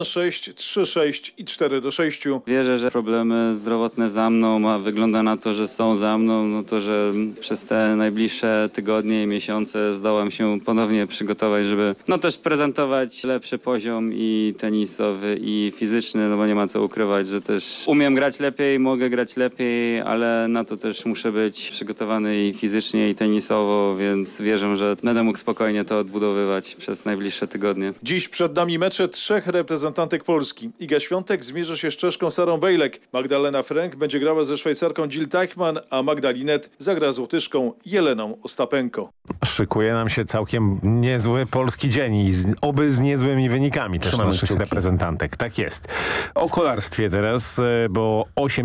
6, 3, 6 i 4-6. Wierzę, że problemy zdrowotne za mną, a wygląda na to, że są za mną, no to, że przez te najbliższe tygodnie i miesiące zdołam się ponownie przygotować, żeby też prezentować lepszy poziom i tenisowy, i fizyczny, no bo nie ma co ukrywać, że też umiem grać lepiej, mogę grać lepiej, ale na to też muszę być przygotowany i fizycznie, i tenisowo, więc wierzę, że będę mógł spokojnie to odbudowywać przez najbliższe tygodnie. Dziś przed nami mecze 3 reprezentantek Polski. Iga Świątek zmierzy się z Czeszką Sarą Bejlek. Magdalena Frank będzie grała ze Szwajcarką Jill Teichmann, a Magda Linette zagra z Łotyszką Jeleną Ostapenko. Szykuje nam się całkiem niezły polski dzień i oby z niezłymi wynikami też naszych reprezentantek. Tak jest. O kolarstwie teraz, bo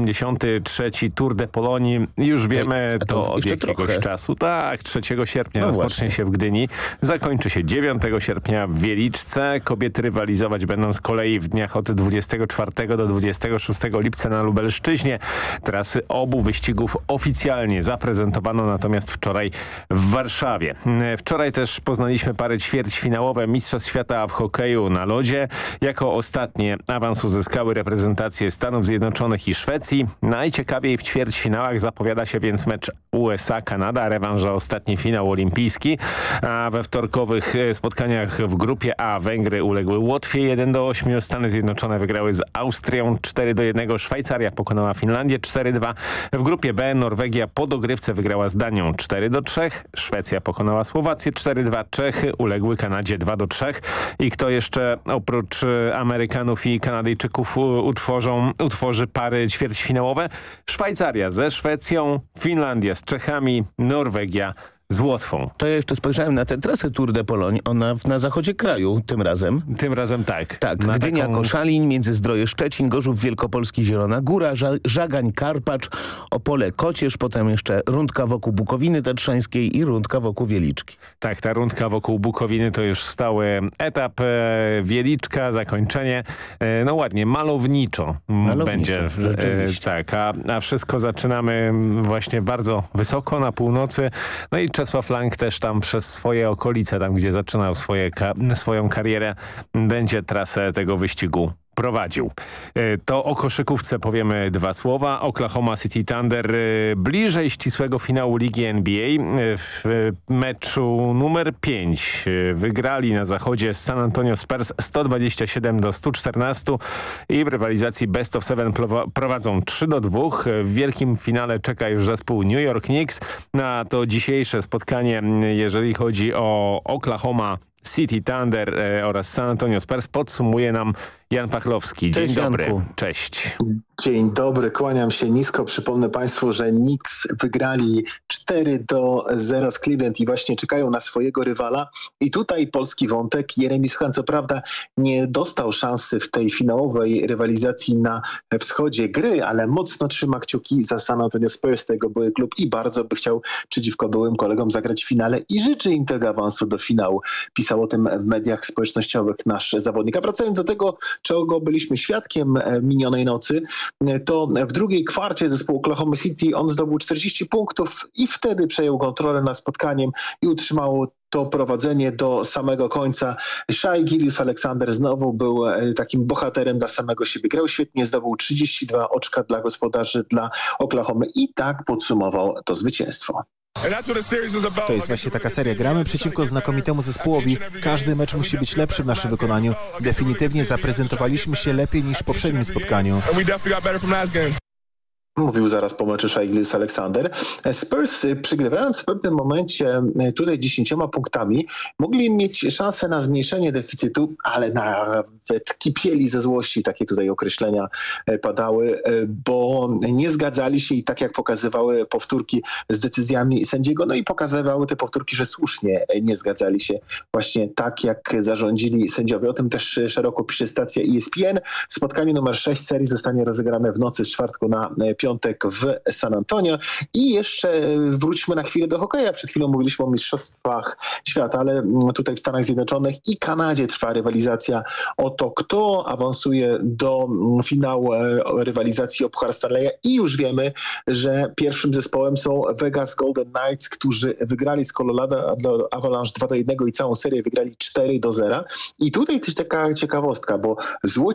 83. Tour de Pologne, już wiemy to od jakiegoś czasu. Tak, 3 sierpnia rozpocznie się w Gdyni, zakończy się 9 sierpnia w Wieliczce. Kobiety rywalizować będą z kolei w dniach od 24 do 26 lipca na Lubelszczyźnie. Trasy obu wyścigów oficjalnie zaprezentowano natomiast wczoraj w Warszawie. Wczoraj też poznaliśmy pary ćwierćfinałowe Mistrzostw Świata w hokeju na lodzie. Jako ostatnie awans uzyskały reprezentacje Stanów Zjednoczonych i Szwecji. Najciekawiej w ćwierćfinałach zapowiada się więc mecz USA-Kanada, rewanż za ostatni finał olimpijski. A we wtorkowych spotkaniach w grupie A Węgry uległy Łotwie 1-8. Stany Zjednoczone wygrały z Austrią 4-1. Szwajcaria pokonała Finlandię 4-2. W grupie B Norwegia po dogrywce wygrała z Danią 4-3. Szwecja pokonała Słowację 4-2. Czechy uległy Kanadzie 2-3. I kto jeszcze oprócz Amerykanów i Kanadyjczyków utworzy pary ćwierćfinałowe? Szwajcaria ze Szwecją, Finlandia z Czechami, Norwegia z Łotwą. To ja jeszcze spojrzałem na tę trasę Tour de Pologne. Ona na zachodzie kraju tym razem. Tym razem tak. Tak, Gdynia, Koszalin, Międzyzdroje, Szczecin, Gorzów Wielkopolski, Zielona Góra, Żagań, Karpacz, Opole, Kocierz, potem jeszcze rundka wokół Bukowiny Tatrzańskiej i rundka wokół Wieliczki. Tak, ta rundka wokół Bukowiny to już stały etap. Wieliczka, zakończenie. No ładnie, malowniczo będzie. Tak, a wszystko zaczynamy właśnie bardzo wysoko na północy. No i Czesław Lang też tam przez swoje okolice, tam gdzie zaczynał swoją karierę, będzie trasę tego wyścigu prowadził. To o koszykówce powiemy 2 słowa. Oklahoma City Thunder bliżej ścisłego finału Ligi NBA. W meczu numer 5 wygrali na zachodzie z San Antonio Spurs 127-114 i w rywalizacji Best of Seven prowadzą 3-2. W wielkim finale czeka już zespół New York Knicks. Na to dzisiejsze spotkanie, jeżeli chodzi o Oklahoma City Thunder oraz San Antonio Spurs, podsumuje nam Jan Pachlowski. Dzień dobry. Janku. Cześć. Dzień dobry, kłaniam się nisko. Przypomnę Państwu, że Knicks wygrali 4-0 z Cleveland i właśnie czekają na swojego rywala. I tutaj polski wątek. Jeremy Sochan co prawda nie dostał szansy w tej finałowej rywalizacji na wschodzie gry, ale mocno trzyma kciuki za San Antonio Spurs, tego były klub, i bardzo by chciał przeciwko byłym kolegom zagrać w finale i życzy im tego awansu do finału. Pisał o tym w mediach społecznościowych nasz zawodnik. A wracając do tego, czego byliśmy świadkiem minionej nocy, to w drugiej kwarcie zespołu Oklahoma City on zdobył 40 punktów i wtedy przejął kontrolę nad spotkaniem i utrzymał to prowadzenie do samego końca. Shai Gilgeous-Alexander znowu był takim bohaterem dla samego siebie. Grał świetnie, zdobył 32 oczka dla gospodarzy, dla Oklahomy i tak podsumował to zwycięstwo. To jest właśnie taka seria. Gramy przeciwko znakomitemu zespołowi. Każdy mecz musi być lepszy w naszym wykonaniu. Definitywnie zaprezentowaliśmy się lepiej niż w poprzednim spotkaniu. Mówił zaraz po meczu Shai Gilgeous-Alexander. Spurs, przygrywając w pewnym momencie tutaj 10 punktami, mogli mieć szansę na zmniejszenie deficytu, ale nawet kipieli ze złości, takie tutaj określenia padały, bo nie zgadzali się i tak jak pokazywały powtórki z decyzjami sędziego, no i pokazywały te powtórki, że słusznie nie zgadzali się właśnie tak, jak zarządzili sędziowie. O tym też szeroko pisze stacja ESPN. Spotkanie numer 6 serii zostanie rozegrane w nocy z czwartku na piątek. piątek w San Antonio. I jeszcze wróćmy na chwilę do hokeja. Przed chwilą mówiliśmy o mistrzostwach świata, ale tutaj w Stanach Zjednoczonych i Kanadzie trwa rywalizacja o to, kto awansuje do finału rywalizacji o Puchar Stanleya i już wiemy, że pierwszym zespołem są Vegas Golden Knights, którzy wygrali z Colorado Avalanche 2-1 i całą serię wygrali 4-0. I tutaj też taka ciekawostka, bo